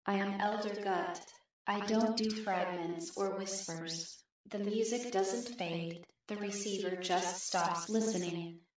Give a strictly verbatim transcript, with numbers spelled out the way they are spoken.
I am Elder Gut. I don't do fragments or whispers. The music doesn't fade, the receiver just stops listening.